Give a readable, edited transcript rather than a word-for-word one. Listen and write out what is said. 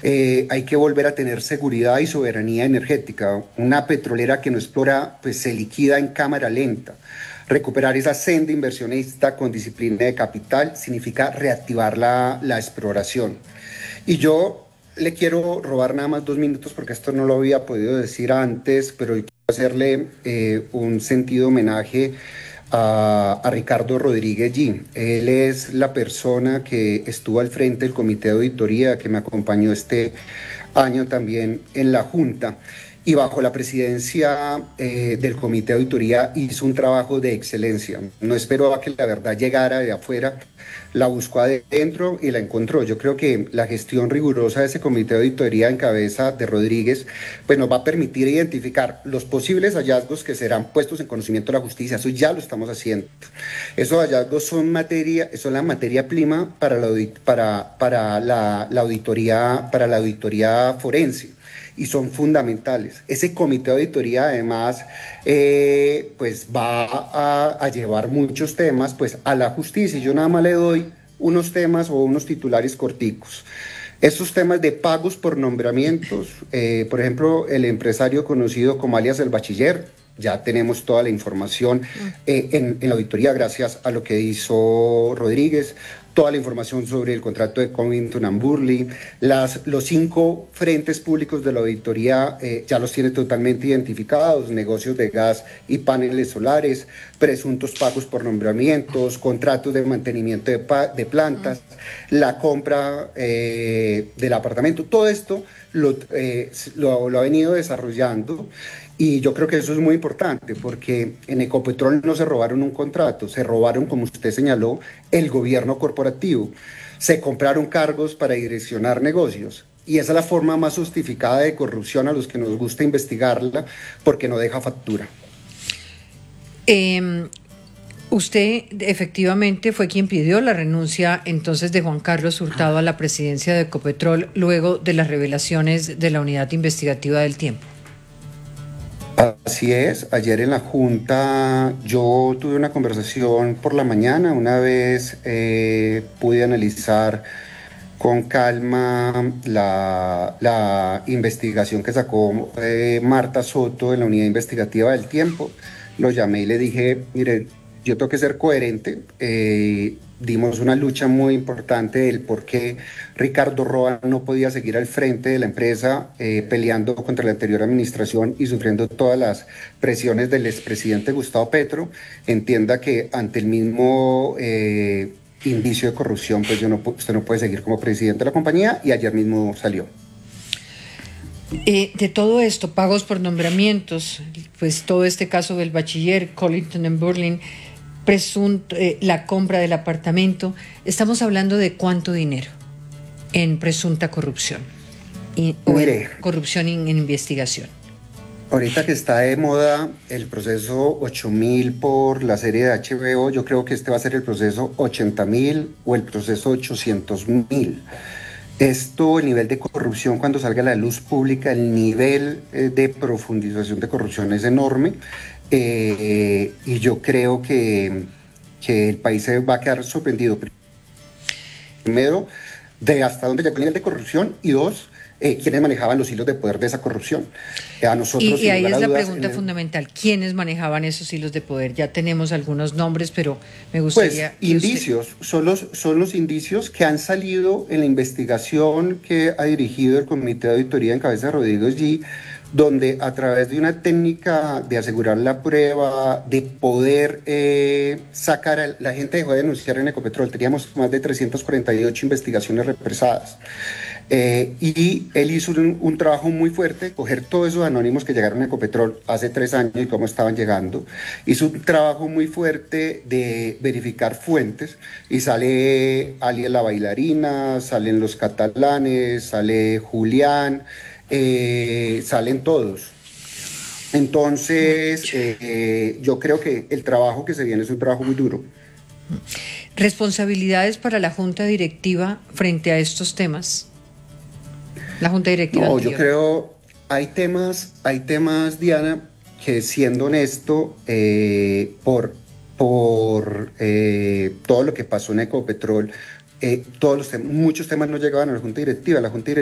Hay que volver a tener seguridad y soberanía energética. Una petrolera que no explora, pues se liquida en cámara lenta. Recuperar esa senda inversionista con disciplina de capital significa reactivar la exploración. Y yo le quiero robar nada más 2 minutos porque esto no lo había podido decir antes, pero quiero hacerle un sentido homenaje a Ricardo Rodríguez G. Él es la persona que estuvo al frente del comité de auditoría que me acompañó este año también en la Junta y bajo la presidencia del comité de auditoría hizo un trabajo de excelencia. No esperó a que la verdad llegara de afuera, la buscó adentro y la encontró. Yo creo que la gestión rigurosa de ese comité de auditoría en cabeza de Rodríguez pues nos va a permitir identificar los posibles hallazgos que serán puestos en conocimiento de la justicia. Eso ya lo estamos haciendo. Esos hallazgos son la materia prima para la auditoría forense y son fundamentales. Ese comité de auditoría además pues va a llevar muchos temas pues a la justicia. Yo nada más le doy unos temas o unos titulares corticos. Estos temas de pagos por nombramientos, por ejemplo, el empresario conocido como alias el Bachiller, ya tenemos toda la información en la auditoría gracias a lo que hizo Rodríguez, toda la información sobre el contrato de Covington and Burley, los 5 frentes públicos de la auditoría ya los tiene totalmente identificados: negocios de gas y paneles solares, presuntos pagos por nombramientos, contratos de mantenimiento de plantas, la compra del apartamento. Todo esto lo ha venido desarrollando. Y yo creo que eso es muy importante porque en Ecopetrol no se robaron un contrato, se robaron, como usted señaló, el gobierno corporativo. Se compraron cargos para direccionar negocios. Y esa es la forma más justificada de corrupción a los que nos gusta investigarla porque no deja factura. Usted efectivamente fue quien pidió la renuncia entonces de Juan Carlos Hurtado a la presidencia de Ecopetrol luego de las revelaciones de la unidad investigativa del Tiempo. Así es, ayer en la Junta yo tuve una conversación por la mañana, una vez pude analizar con calma la investigación que sacó Marta Soto en la unidad investigativa del Tiempo. Lo llamé y le dije, mire, yo tengo que ser coherente. Dimos una lucha muy importante del por qué Ricardo Roa no podía seguir al frente de la empresa peleando contra la anterior administración y sufriendo todas las presiones del expresidente Gustavo Petro. Entienda que ante el mismo indicio de corrupción, pues usted no puede seguir como presidente de la compañía, y ayer mismo salió. De todo esto, pagos por nombramientos, pues todo este caso del Bachiller, Covington and Burley, la compra del apartamento, estamos hablando de cuánto dinero en presunta corrupción corrupción en investigación. Ahorita que está de moda el proceso 8000 por la serie de HBO, yo creo que este va a ser el proceso 80.000 o el proceso 800.000. Esto, el nivel de corrupción cuando salga a la luz pública, el nivel de profundización de corrupción es enorme. Y yo creo que el país se va a quedar sorprendido. Primero, de hasta dónde llegó el nivel de corrupción, y dos, quiénes manejaban los hilos de poder de esa corrupción. A nosotros, y ahí es la pregunta fundamental: ¿quiénes manejaban esos hilos de poder? Ya tenemos algunos nombres, pero me gustaría... Pues indicios, son los indicios que han salido en la investigación que ha dirigido el Comité de Auditoría en cabeza de Rodríguez G., donde a través de una técnica de asegurar la prueba, de poder sacar la gente dejó de denunciar en Ecopetrol. Teníamos más de 348 investigaciones represadas. Y él hizo un trabajo muy fuerte, coger todos esos anónimos que llegaron a Ecopetrol hace 3 años y cómo estaban llegando. Hizo un trabajo muy fuerte de verificar fuentes y sale Ali la bailarina, salen los catalanes, sale Julián, salen todos. Entonces, yo creo que el trabajo que se viene es un trabajo muy duro. ¿Responsabilidades para la Junta Directiva frente a estos temas? La Junta Directiva No, anterior. yo creo, hay temas, Diana, que siendo honesto, por todo lo que pasó en Ecopetrol, muchos temas no llegaban a la Junta Directiva. La Junta Directiva